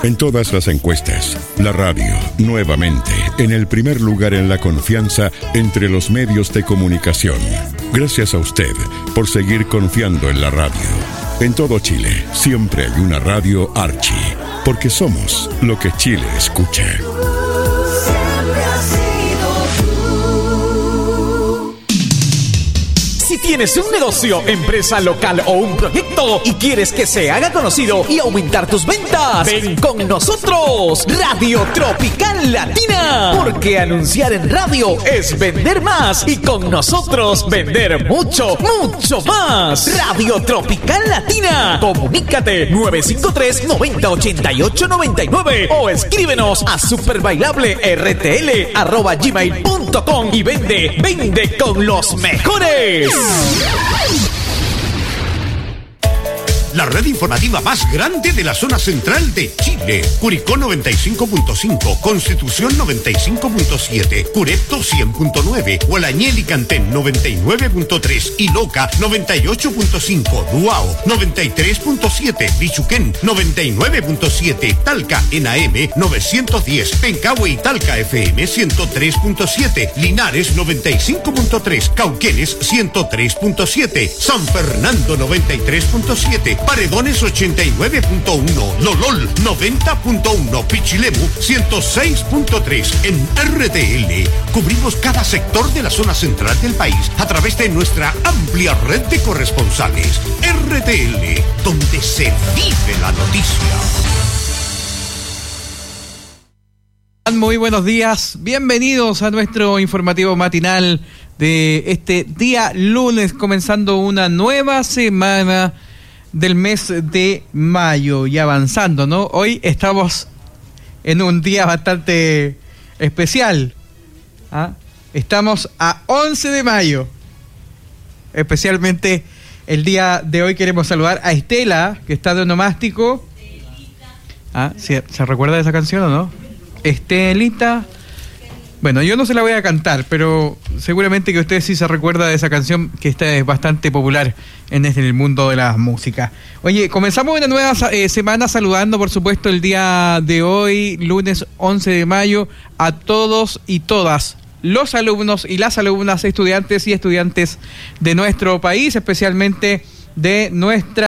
En todas las encuestas, la radio, nuevamente, en el primer lugar en la confianza entre los medios de comunicación. Gracias a usted por seguir confiando en la radio. En todo Chile, siempre hay una radio Archi, porque somos lo que Chile escucha. Si tienes un negocio, empresa local o un proyecto y quieres que se haga conocido y aumentar tus ventas, ven con nosotros, Radio Tropical Latina. Porque anunciar en radio es vender más y con nosotros vender mucho, mucho más. Radio Tropical Latina. Comunícate 953-9088-99 o escríbenos a superbailable@rtl.gmail.com y vende con los mejores. La red informativa más grande de la zona central de Chile. Curicó 95.5, Constitución 95.7, Curepto 100.9, Gualañel y Cantén 99.3, Iloca 98.5, Duao 93.7, Bichuquén 99.7, Talca en AM 910, Pencahue y Talca FM 103.7, Linares 95.3, Cauquenes 103.7, San Fernando 93.7, Paredones 89.1, Lolol 90.1, Pichilemu 106.3. En RTL cubrimos cada sector de la zona central del país a través de nuestra amplia red de corresponsales. RTL, donde se vive la noticia. Muy buenos días, bienvenidos a nuestro informativo matinal de este día lunes, comenzando una nueva semana del mes de mayo y avanzando, ¿no? Hoy estamos en un día bastante especial. Estamos a 11 de mayo. Especialmente el día de hoy queremos saludar a Estela, que está de onomástico. ¿Se recuerda de esa canción o no? Estelita. Bueno, yo no se la voy a cantar, pero seguramente que usted sí se recuerda de esa canción, que esta es bastante popular en el mundo de la música. Oye, comenzamos una nueva semana saludando, por supuesto, el día de hoy, lunes 11 de mayo, a todos y todas los alumnos y las alumnas, estudiantes y estudiantes de nuestro país, especialmente de nuestra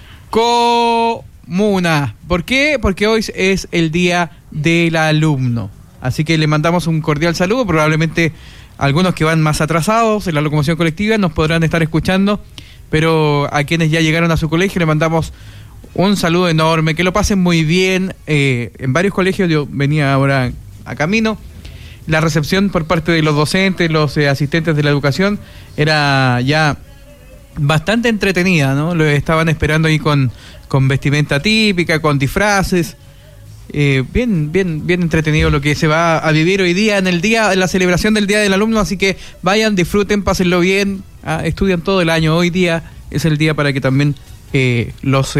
comuna. ¿Por qué? Porque hoy es el día del alumno. Así que le mandamos un cordial saludo. Probablemente algunos que van más atrasados en la locomoción colectiva nos podrán estar escuchando, pero a quienes ya llegaron a su colegio le mandamos un saludo enorme. Que lo pasen muy bien. En varios colegios, yo venía ahora a camino, la recepción por parte de los docentes, los asistentes de la educación, era ya bastante entretenida, ¿no? Lo estaban esperando ahí con vestimenta típica, con disfraces. Bien entretenido lo que se va a vivir hoy día en la celebración del Día del Alumno, así que vayan, disfruten, pásenlo bien, estudian todo el año. Hoy día es el día para que también los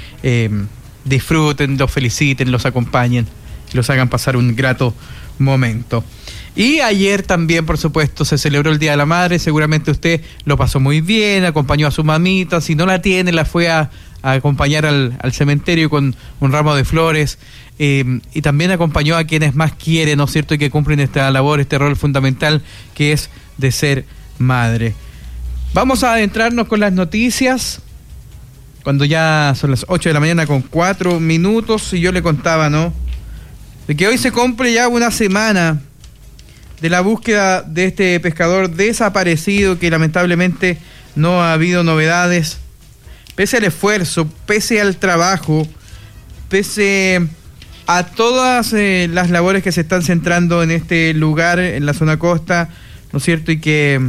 disfruten, los feliciten, los acompañen, los hagan pasar un grato momento. Y ayer también, por supuesto, se celebró el Día de la Madre. Seguramente usted lo pasó muy bien, acompañó a su mamita. Si no la tiene, la fue a acompañar al cementerio con un ramo de flores. Y también acompañó a quienes más quieren, ¿no es cierto?, y que cumplen esta labor, este rol fundamental que es de ser madre. Vamos a adentrarnos con las noticias, cuando ya son las 8 de la mañana con 4 minutos, y yo le contaba, ¿no?, de que hoy se cumple ya una semana de la búsqueda de este pescador desaparecido, que lamentablemente no ha habido novedades, pese al esfuerzo, pese al trabajo, pese a todas las labores que se están centrando en este lugar, en la zona costa, ¿no es cierto? Y que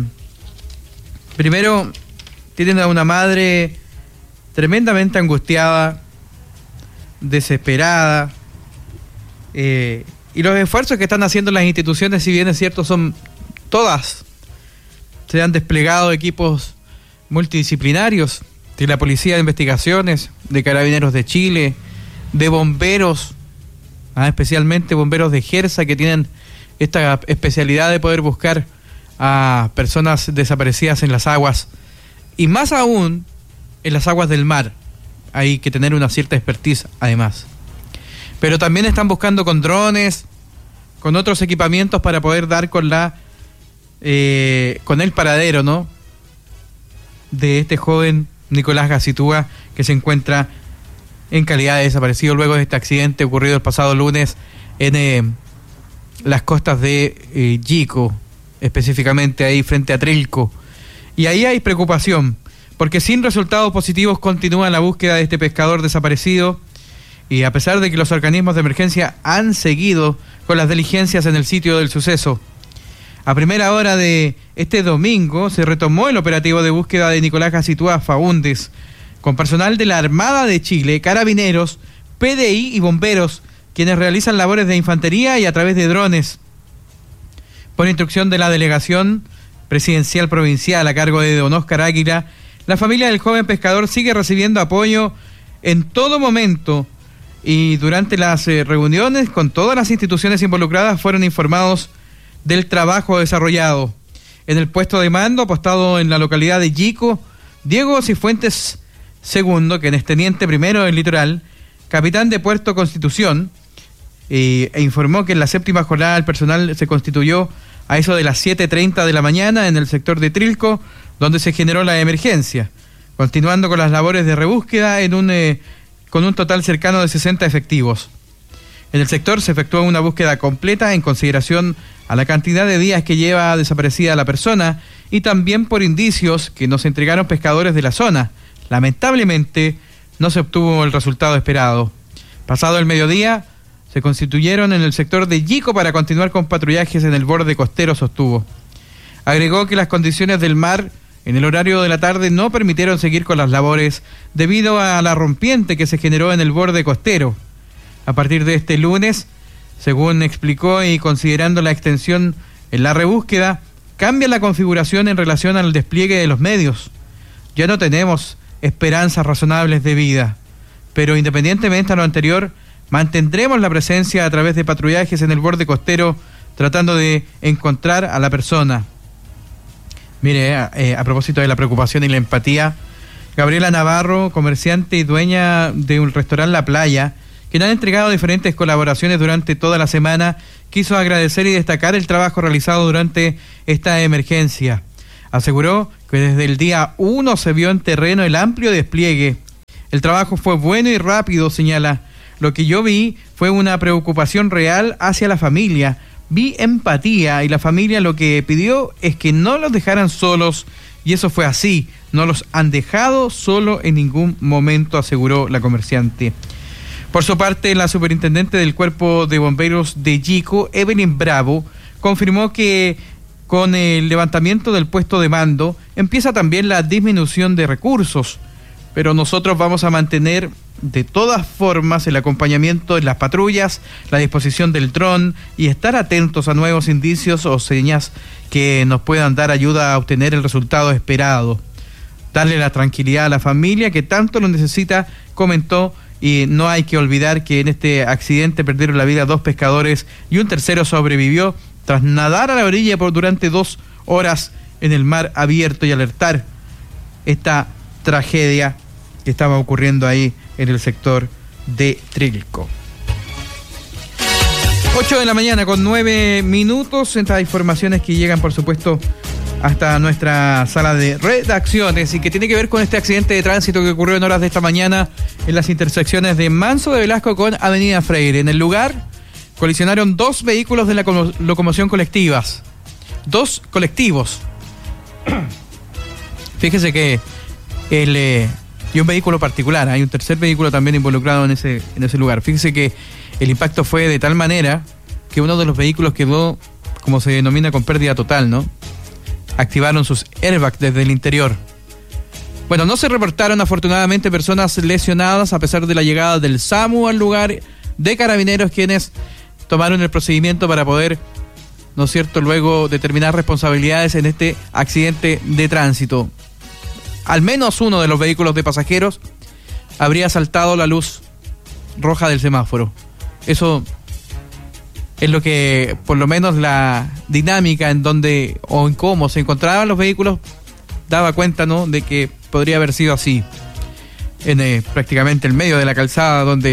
primero tienen a una madre tremendamente angustiada, desesperada, y los esfuerzos que están haciendo las instituciones, si bien es cierto, son todas, se han desplegado equipos multidisciplinarios de la Policía de Investigaciones, de Carabineros de Chile, de bomberos, especialmente bomberos de Gersa, que tienen esta especialidad de poder buscar a personas desaparecidas en las aguas, y más aún en las aguas del mar. Hay que tener una cierta expertise además. Pero también están buscando con drones, con otros equipamientos para poder dar con el paradero, ¿no?, de este joven Nicolás Gacitúa, que se encuentra en calidad de desaparecido luego de este accidente ocurrido el pasado lunes en las costas de Yico, específicamente ahí frente a Trilco. Y ahí hay preocupación, porque sin resultados positivos continúa la búsqueda de este pescador desaparecido, y a pesar de que los organismos de emergencia han seguido con las diligencias en el sitio del suceso. A primera hora de este domingo se retomó el operativo de búsqueda de Nicolás Gacitúa Faúndez, con personal de la Armada de Chile, carabineros, PDI y bomberos, quienes realizan labores de infantería y a través de drones. Por instrucción de la Delegación Presidencial Provincial a cargo de don Óscar Águila, la familia del joven pescador sigue recibiendo apoyo en todo momento, y durante las reuniones con todas las instituciones involucradas fueron informados del trabajo desarrollado. En el puesto de mando apostado en la localidad de Yico, Diego Cifuentes II, quien es teniente primero del litoral, capitán de Puerto Constitución, e informó que en la 7ª jornada el personal se constituyó a eso de las 7:30 de la mañana en el sector de Trilco, donde se generó la emergencia, continuando con las labores de rebúsqueda con un total cercano de 60 efectivos. En el sector se efectuó una búsqueda completa en consideración a la cantidad de días que lleva desaparecida la persona y también por indicios que nos entregaron pescadores de la zona. Lamentablemente no se obtuvo el resultado esperado. Pasado el mediodía, se constituyeron en el sector de Yico para continuar con patrullajes en el borde costero, sostuvo. Agregó que las condiciones del mar en el horario de la tarde no permitieron seguir con las labores debido a la rompiente que se generó en el borde costero. A partir de este lunes, según explicó, y considerando la extensión en la rebúsqueda, cambia la configuración en relación al despliegue de los medios. Ya no tenemos esperanzas razonables de vida, pero independientemente a lo anterior, mantendremos la presencia a través de patrullajes en el borde costero, tratando de encontrar a la persona. Mire, a propósito de la preocupación y la empatía, Gabriela Navarro, comerciante y dueña de un restaurante La Playa, quien ha entregado diferentes colaboraciones durante toda la semana, quiso agradecer y destacar el trabajo realizado durante esta emergencia. Aseguró que desde el día 1 se vio en terreno el amplio despliegue. El trabajo fue bueno y rápido, señala. Lo que yo vi fue una preocupación real hacia la familia. Vi empatía y la familia lo que pidió es que no los dejaran solos, y eso fue así. No los han dejado solo en ningún momento, aseguró la comerciante. Por su parte, la superintendente del Cuerpo de Bomberos de Yico, Evelyn Bravo, confirmó que con el levantamiento del puesto de mando empieza también la disminución de recursos, pero nosotros vamos a mantener de todas formas el acompañamiento en las patrullas, la disposición del dron y estar atentos a nuevos indicios o señas que nos puedan dar ayuda a obtener el resultado esperado. Darle la tranquilidad a la familia que tanto lo necesita, comentó. Y no hay que olvidar que en este accidente perdieron la vida 2 pescadores y un tercero sobrevivió tras nadar a la orilla durante 2 horas en el mar abierto y alertar esta tragedia que estaba ocurriendo ahí en el sector de Trilco. 8 de la mañana con 9 minutos. Estas informaciones que llegan, por supuesto, hasta nuestra sala de redacciones y que tiene que ver con este accidente de tránsito que ocurrió en horas de esta mañana en las intersecciones de Manso de Velasco con Avenida Freire. En el lugar colisionaron 2 vehículos de la locomoción colectivas, 2 colectivos. Fíjese que y un vehículo particular, hay un tercer vehículo también involucrado en ese lugar. Fíjese que el impacto fue de tal manera que uno de los vehículos quedó, como se denomina, con pérdida total, ¿no? Activaron sus airbags desde el interior. Bueno, no se reportaron afortunadamente personas lesionadas a pesar de la llegada del SAMU al lugar, de carabineros quienes tomaron el procedimiento para poder, ¿no es cierto?, luego determinar responsabilidades en este accidente de tránsito. Al menos uno de los vehículos de pasajeros habría saltado la luz roja del semáforo. Eso es lo que, por lo menos la dinámica en donde o en cómo se encontraban los vehículos daba cuenta, ¿no?, de que podría haber sido así, en prácticamente el medio de la calzada donde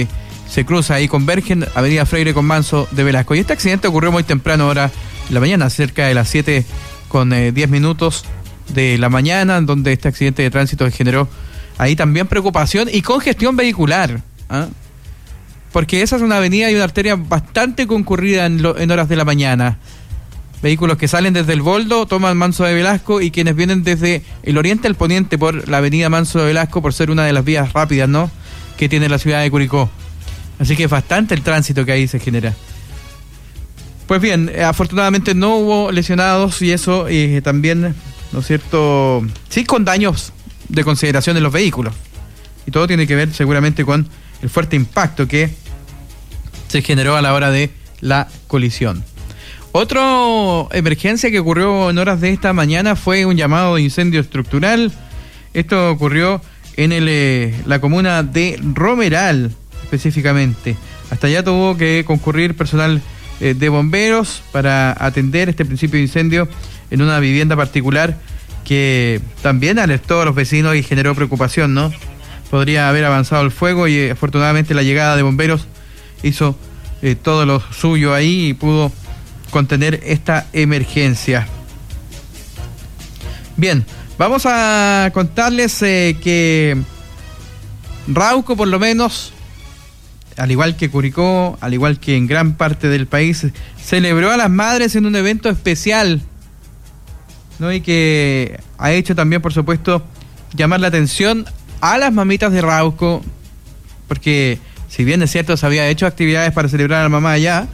se cruza y convergen Avenida Freire con Manso de Velasco. Y este accidente ocurrió muy temprano ahora en la mañana, cerca de las 7:10 de la mañana, donde este accidente de tránsito generó ahí también preocupación y congestión vehicular, ¿ah? Porque esa es una avenida y una arteria bastante concurrida en horas de la mañana. Vehículos que salen desde el Boldo, toman Manso de Velasco, y quienes vienen desde el oriente al poniente por la avenida Manso de Velasco, por ser una de las vías rápidas, ¿no?, que tiene la ciudad de Curicó. Así que es bastante el tránsito que ahí se genera. Pues bien, afortunadamente no hubo lesionados, y eso también, ¿no es cierto?, sí, con daños de consideración en los vehículos. Y todo tiene que ver seguramente con el fuerte impacto que se generó a la hora de la colisión. Otra emergencia que ocurrió en horas de esta mañana fue un llamado de incendio estructural. Esto ocurrió en la comuna de Romeral, específicamente. Hasta allá tuvo que concurrir personal de bomberos para atender este principio de incendio en una vivienda particular que también alertó a los vecinos y generó preocupación, ¿no? Podría haber avanzado el fuego, y afortunadamente la llegada de bomberos hizo todo lo suyo ahí y pudo contener esta emergencia. Bien, vamos a contarles que Rauco, por lo menos, al igual que Curicó, al igual que en gran parte del país, celebró a las madres en un evento especial, ¿no? Y que ha hecho también, por supuesto, llamar la atención a las mamitas de Rauco, porque si bien es cierto se había hecho actividades para celebrar a la mamá allá,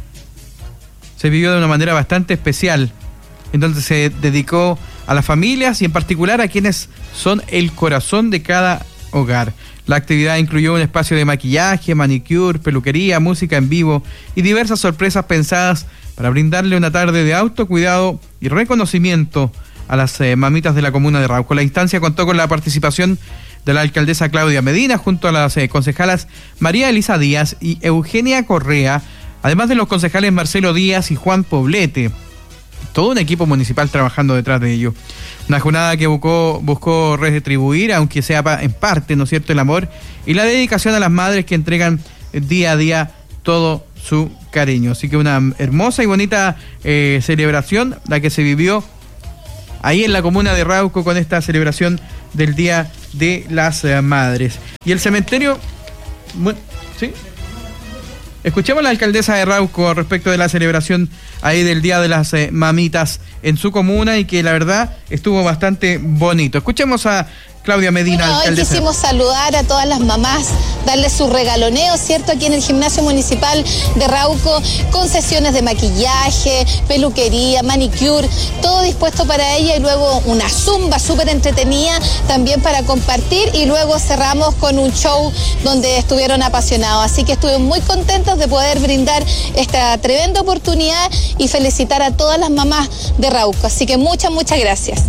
se vivió de una manera bastante especial. Entonces se dedicó a las familias y en particular a quienes son el corazón de cada hogar. La actividad incluyó un espacio de maquillaje, manicure, peluquería, música en vivo y diversas sorpresas pensadas para brindarle una tarde de autocuidado y reconocimiento a las mamitas de la comuna de Rauco. La instancia contó con la participación de la alcaldesa Claudia Medina junto a las concejalas María Elisa Díaz y Eugenia Correa, además de los concejales Marcelo Díaz y Juan Poblete. Todo un equipo municipal trabajando detrás de ello. Una jornada que buscó retribuir, aunque sea en parte, ¿no es cierto?, el amor y la dedicación a las madres que entregan día a día todo su cariño. Así que una hermosa y bonita celebración la que se vivió ahí en la comuna de Rauco con esta celebración del Día de las Madres. Y el cementerio... ¿Sí? Escuchemos a la alcaldesa de Rauco respecto de la celebración ahí del Día de las Mamitas en su comuna, y que la verdad estuvo bastante bonito. Escuchemos a Claudia Medina, bueno, alcaldesa. Hoy quisimos saludar a todas las mamás, darles su regaloneo, ¿cierto? Aquí en el gimnasio municipal de Rauco, con sesiones de maquillaje, peluquería, manicure, todo dispuesto para ella, y luego una zumba súper entretenida también para compartir, y luego cerramos con un show donde estuvieron apasionados. Así que estuvimos muy contentos de poder brindar esta tremenda oportunidad y felicitar a todas las mamás de Rauco. Así que muchas gracias.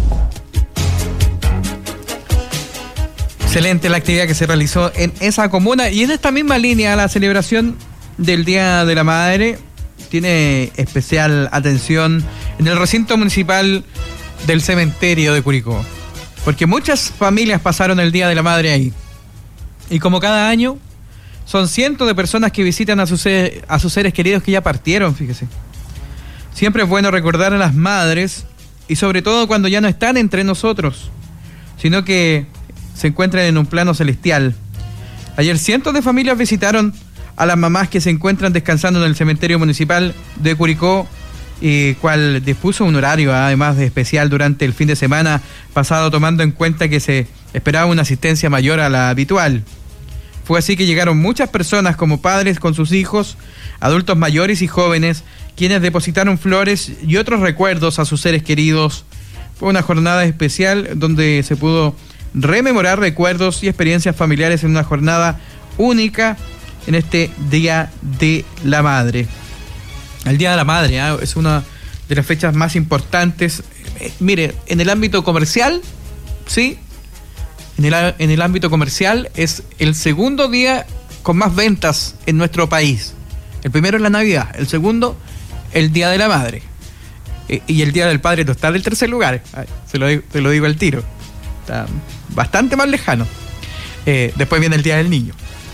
Excelente la actividad que se realizó en esa comuna, y en esta misma línea la celebración del Día de la Madre tiene especial atención en el recinto municipal del cementerio de Curicó, porque muchas familias pasaron el Día de la Madre ahí, y como cada año son cientos de personas que visitan a sus seres queridos que ya partieron, fíjese. Siempre es bueno recordar a las madres, y sobre todo cuando ya no están entre nosotros, sino que se encuentran en un plano celestial. Ayer cientos de familias visitaron a las mamás que se encuentran descansando en el cementerio municipal de Curicó, cual dispuso un horario además de especial durante el fin de semana pasado, tomando en cuenta que se esperaba una asistencia mayor a la habitual. Fue así que llegaron muchas personas como padres con sus hijos, adultos mayores y jóvenes, quienes depositaron flores y otros recuerdos a sus seres queridos. Fue una jornada especial donde se pudo rememorar recuerdos y experiencias familiares en una jornada única en este Día de la Madre. El Día de la Madre es una de las fechas más importantes. Mire, en el ámbito comercial, sí, en el ámbito comercial es el segundo día con más ventas en nuestro país. El primero es la Navidad, el segundo, el Día de la Madre. Y el Día del Padre no está en el tercer lugar, se lo digo al tiro. Está bastante más lejano. Después viene el Día del Niño.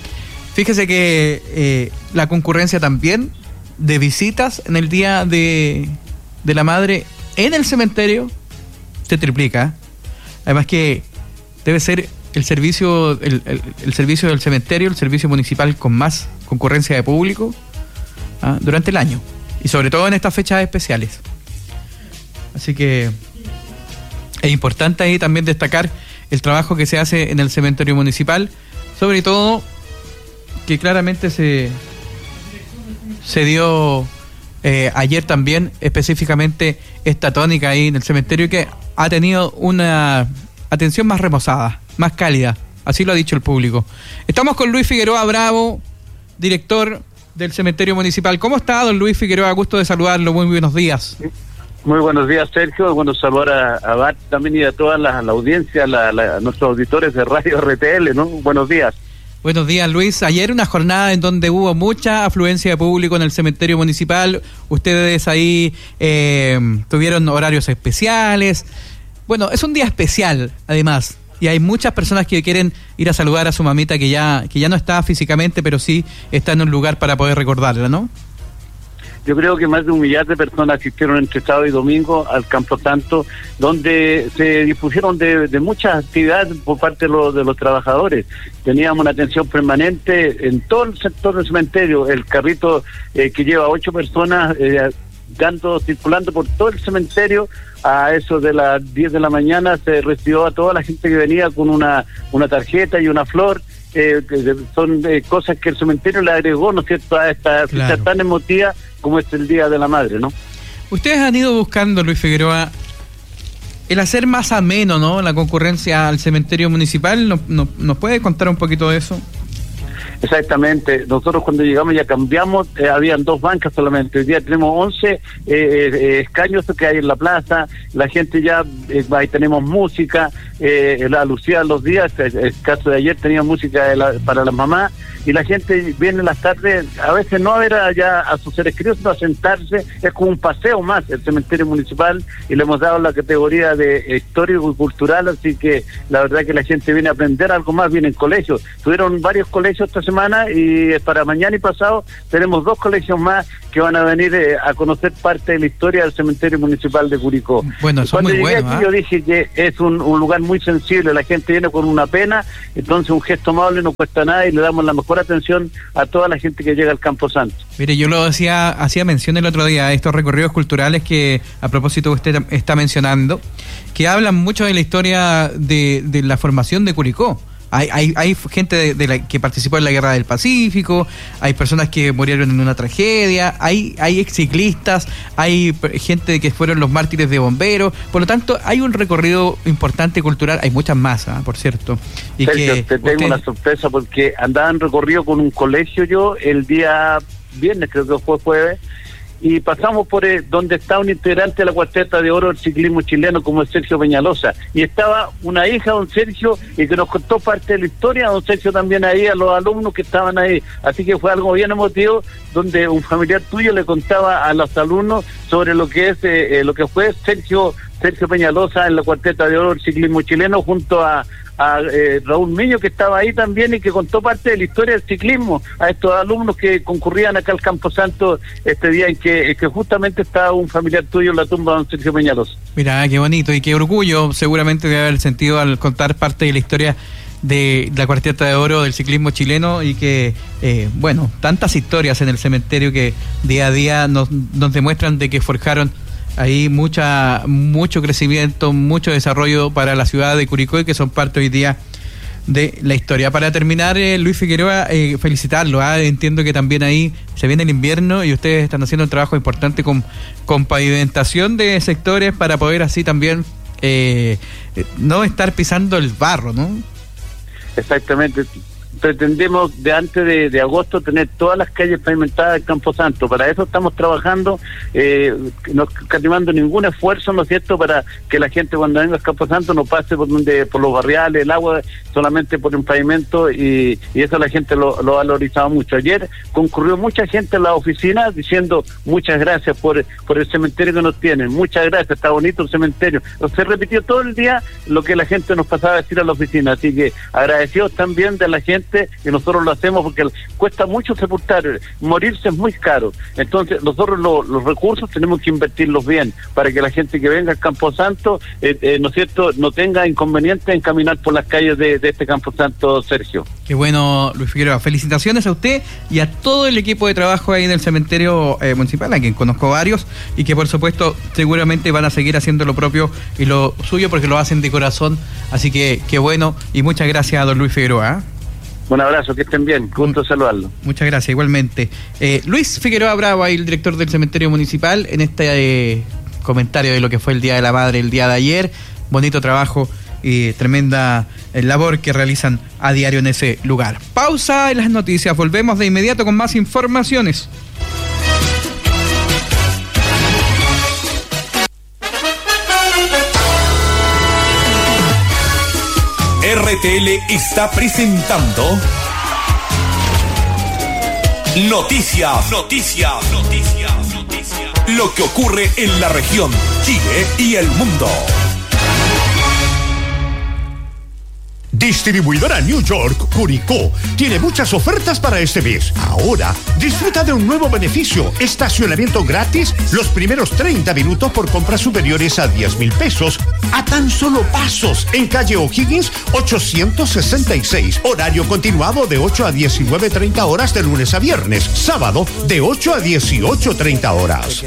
Fíjese que la concurrencia también de visitas en el Día de la Madre en el cementerio se triplica. Además que debe ser el servicio del cementerio, el servicio municipal con más concurrencia de público durante el año. Y sobre todo en estas fechas especiales. Así que es importante ahí también destacar el trabajo que se hace en el cementerio municipal, sobre todo que claramente se dio ayer también específicamente esta tónica ahí en el cementerio, que ha tenido una atención más remozada, más cálida, así lo ha dicho el público. Estamos con Luis Figueroa Bravo, director del cementerio municipal. ¿Cómo está, don Luis Figueroa? Gusto de saludarlo, muy buenos días. Muy buenos días, Sergio. Bueno, saludar a Bart también y a toda la audiencia, a nuestros auditores de Radio RTL, ¿no? Buenos días. Buenos días, Luis. Ayer una jornada en donde hubo mucha afluencia de público en el cementerio municipal. Ustedes ahí tuvieron horarios especiales. Bueno, es un día especial, además. Y hay muchas personas que quieren ir a saludar a su mamita que ya no está físicamente, pero sí está en un lugar para poder recordarla, ¿no? Yo creo que más de 1 millar de personas asistieron entre sábado y domingo al Camposanto, donde se dispusieron de muchas actividades por parte de los trabajadores. Teníamos una atención permanente en todo el sector del cementerio. El carrito que lleva 8 personas circulando por todo el cementerio. A eso de las 10 de la mañana se recibió a toda la gente que venía con una tarjeta y una flor. Son cosas que el cementerio le agregó, ¿no es cierto?, a esta fiesta tan emotiva como es el Día de la Madre, ¿no? Ustedes han ido buscando, Luis Figueroa, el hacer más ameno, ¿no?, la concurrencia al cementerio municipal. ¿Nos puede contar un poquito de eso? Exactamente. Nosotros cuando llegamos ya cambiamos, habían 2 bancas solamente. Hoy día tenemos 11 escaños que hay en la plaza. La gente ya, ahí tenemos música, la Lucía los días, el caso de ayer tenía música para las mamás, y la gente viene en las tardes, a veces no a ver allá a sus seres queridos, sino a sentarse. Es como un paseo más el cementerio municipal, y le hemos dado la categoría de histórico y cultural, así que la verdad que la gente viene a aprender algo más, viene en colegios. Tuvieron varios colegios esta semana, y para mañana y pasado tenemos 2 colegios más que van a venir a conocer parte de la historia del cementerio municipal de Curicó. Bueno, eso es muy bueno. Aquí, yo dije que es un lugar muy sensible, la gente viene con una pena, entonces un gesto amable no cuesta nada, y le damos la mejor atención a toda la gente que llega al Camposanto. Mire, yo lo hacía mención el otro día, estos recorridos culturales que a propósito usted está mencionando, que hablan mucho de la historia de la formación de Curicó. Hay gente que participó en la Guerra del Pacífico, hay personas que murieron en una tragedia, hay ex ciclistas, hay gente que fueron los mártires de bomberos. Por lo tanto, hay un recorrido importante cultural. Hay muchas más, por cierto. Y Sergio, que te tengo una sorpresa, porque andaba en recorrido con un colegio yo el día viernes, creo que fue jueves, y pasamos por donde está un integrante de la cuarteta de oro del ciclismo chileno, como es Sergio Peñalosa, y estaba una hija, don Sergio, y que nos contó parte de la historia, don Sergio, también ahí, a los alumnos que estaban ahí. Así que fue algo bien emotivo, donde un familiar tuyo le contaba a los alumnos sobre lo que es lo que fue Sergio Peñalosa en la cuarteta de oro del ciclismo chileno, junto a Raúl Miño, que estaba ahí también y que contó parte de la historia del ciclismo a estos alumnos que concurrían acá al Camposanto este día en que justamente estaba un familiar tuyo en la tumba de don Sergio Peñalosa. Mira, qué bonito y qué orgullo seguramente debe haber sentido al contar parte de la historia de la cuarteta de oro del ciclismo chileno, y que, tantas historias en el cementerio que día a día nos demuestran de que forjaron ahí mucho crecimiento, mucho desarrollo para la ciudad de Curicó, y que son parte hoy día de la historia. Para terminar, Luis Figueroa, felicitarlo. Entiendo que también ahí se viene el invierno y ustedes están haciendo un trabajo importante con pavimentación de sectores para poder así también no estar pisando el barro, ¿no? Exactamente. Pretendemos de antes de agosto tener todas las calles pavimentadas del Camposanto. Para eso estamos trabajando, no escatimando ningún esfuerzo, ¿no es cierto?, para que la gente cuando venga al Camposanto no pase por los barriales, el agua, solamente por un pavimento, y eso la gente lo ha valorizado mucho. Ayer concurrió mucha gente a la oficina diciendo muchas gracias por el cementerio que nos tienen, muchas gracias, está bonito el cementerio. Se repitió todo el día lo que la gente nos pasaba a decir a la oficina, así que agradecidos también de la gente inconvenientes, y nosotros lo hacemos porque cuesta mucho sepultar, morirse es muy caro. Entonces nosotros los recursos tenemos que invertirlos bien para que la gente que venga al Camposanto, ¿no es cierto?, no tenga inconvenientes en caminar por las calles de este Camposanto, Sergio. Qué bueno, Luis Figueroa. Felicitaciones a usted y a todo el equipo de trabajo ahí del cementerio municipal, a quien conozco varios, y que por supuesto seguramente van a seguir haciendo lo propio y lo suyo porque lo hacen de corazón. Así que qué bueno, y muchas gracias a don Luis Figueroa. Un abrazo, que estén bien, gusto saludarlo. Muchas gracias, igualmente. Luis Figueroa Bravo, ahí el director del cementerio municipal, en este comentario de lo que fue el Día de la Madre el día de ayer. Bonito trabajo y tremenda labor que realizan a diario en ese lugar. Pausa en las noticias, volvemos de inmediato con más informaciones. RTL está presentando Noticias. Lo que ocurre en la región, Chile y el mundo. Distribuidora New York, Curicó, tiene muchas ofertas para este mes. Ahora, disfruta de un nuevo beneficio: estacionamiento gratis los primeros 30 minutos por compras superiores a 10,000 pesos, a tan solo pasos, en calle O'Higgins 866. Horario continuado de 8 a 19:30 horas de lunes a viernes. Sábado, de 8 a 18:30 horas.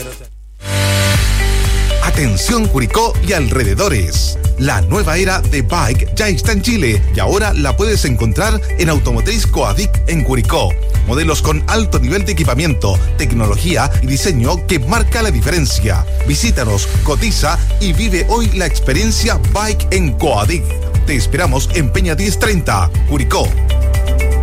Atención Curicó y alrededores. La nueva era de Bike ya está en Chile y ahora la puedes encontrar en Automotriz Coadic en Curicó. Modelos con alto nivel de equipamiento, tecnología y diseño que marca la diferencia. Visítanos, cotiza y vive hoy la experiencia Bike en Coadic. Te esperamos en Peña 1030, Curicó.